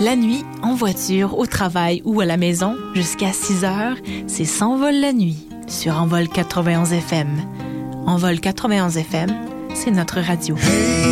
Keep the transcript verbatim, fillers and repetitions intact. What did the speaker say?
La nuit, en voiture, au travail ou à la maison, jusqu'à six heures, c'est S'envole la nuit sur Envol quatre-vingt-onze F M. Envol quatre-vingt-onze F M, c'est notre radio. Hey!